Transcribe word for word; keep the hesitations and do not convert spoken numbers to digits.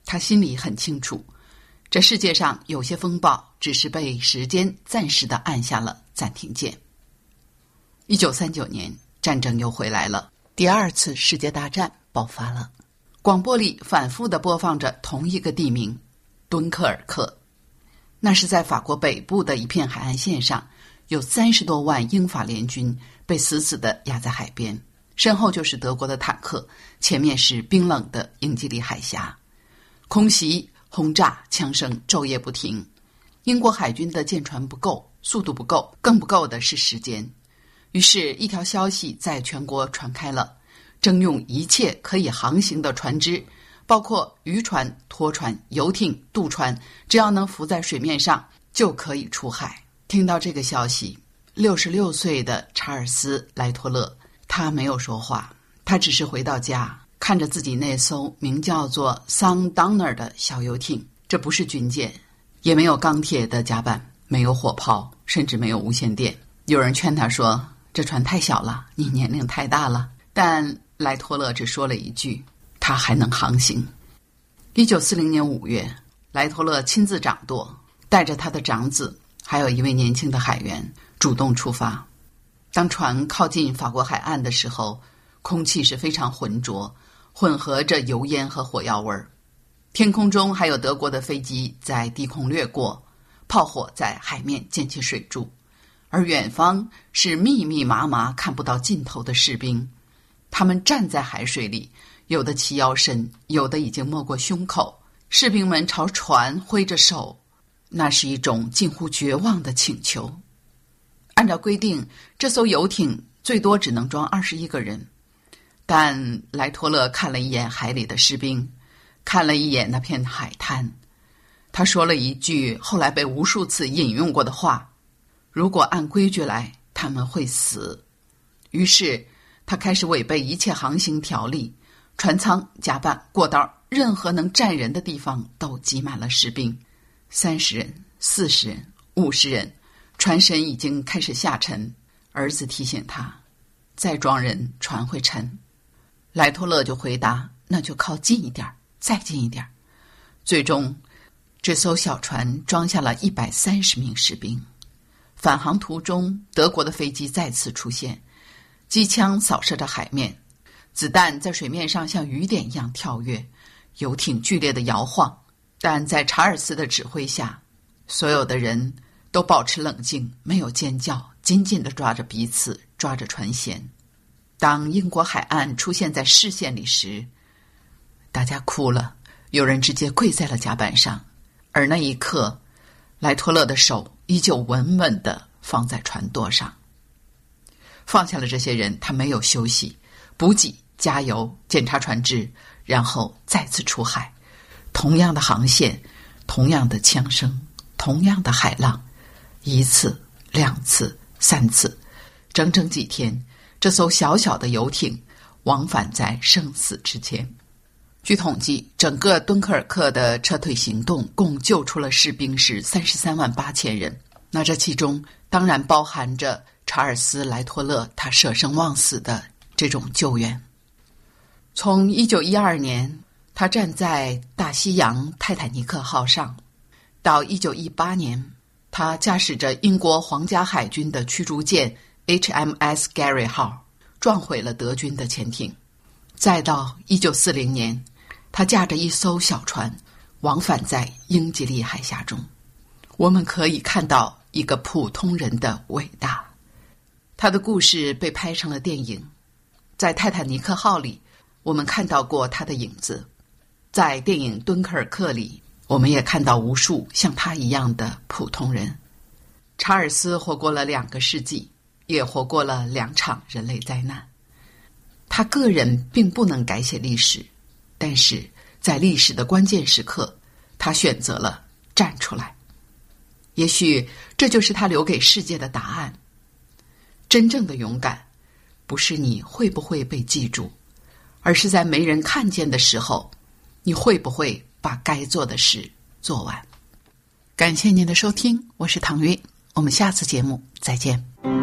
他心里很清楚，这世界上有些风暴只是被时间暂时地按下了暂停键。一九三九年，战争又回来了，第二次世界大战爆发了。广播里反复地播放着同一个地名敦刻尔克，那是在法国北部的一片海岸线上，有三十多万英法联军被死死地压在海边，身后就是德国的坦克，前面是冰冷的英吉利海峡。空袭、轰炸、枪声昼夜不停。英国海军的舰船不够，速度不够，更不够的是时间。于是一条消息在全国传开了，征用一切可以航行的船只，包括渔船、拖船、游艇、渡船，只要能浮在水面上就可以出海。听到这个消息，六十六岁的查尔斯·莱托勒，他没有说话，他只是回到家，看着自己那艘名叫做 Sundowner 的小游艇。这不是军舰，也没有钢铁的甲板，没有火炮，甚至没有无线电。有人劝他说，这船太小了，你年龄太大了。但莱托勒只说了一句，他还能航行。一九四零年五月，莱托勒亲自掌舵，带着他的长子还有一位年轻的海员主动出发。当船靠近法国海岸的时候，空气是非常浑浊，混合着油烟和火药味儿。天空中还有德国的飞机在低空掠过，炮火在海面溅起水柱，而远方是密密麻麻看不到尽头的士兵。他们站在海水里，有的齐腰深，有的已经没过胸口。士兵们朝船挥着手，那是一种近乎绝望的请求。按照规定，这艘游艇最多只能装二十一个人，但莱托勒看了一眼海里的士兵，看了一眼那片海滩，他说了一句后来被无数次引用过的话，如果按规矩来，他们会死。于是他开始违背一切航行条例，船舱、甲板、过道，任何能站人的地方都挤满了士兵，三十人、四十人、五十人，船身已经开始下沉。儿子提醒他，再装人船会沉。莱托勒就回答，那就靠近一点，再近一点。最终这艘小船装下了一百三十名士兵。返航途中，德国的飞机再次出现，机枪扫射着海面，子弹在水面上像雨点一样跳跃，游艇剧烈的摇晃。但在查尔斯的指挥下，所有的人都保持冷静，没有尖叫，紧紧地抓着彼此，抓着船舷。当英国海岸出现在视线里时，大家哭了，有人直接跪在了甲板上，而那一刻，莱托勒的手依旧稳稳地放在船舵上。放下了这些人，他没有休息，补给、加油、检查船只，然后再次出海。同样的航线，同样的枪声，同样的海浪，一次、两次、三次，整整几天，这艘小小的游艇往返在生死之间。据统计，整个敦刻尔克的撤退行动共救出了士兵是三十三万八千人。那这其中当然包含着查尔斯·莱托勒他舍生忘死的这种救援。从一九一二年他站在大西洋泰坦尼克号上，到一九一八年他驾驶着英国皇家海军的驱逐舰 H M S Gary 号撞毁了德军的潜艇，再到一九四零年他驾着一艘小船往返在英吉利海峡中。我们可以看到一个普通人的伟大。他的故事被拍成了电影，在泰坦尼克号里我们看到过他的影子，在电影敦刻尔克里我们也看到无数像他一样的普通人。查尔斯活过了两个世纪，也活过了两场人类灾难。他个人并不能改写历史，但是在历史的关键时刻，他选择了站出来。也许这就是他留给世界的答案。真正的勇敢，不是你会不会被记住，而是在没人看见的时候，你会不会把该做的事做完。感谢您的收听，我是唐韵，我们下次节目再见。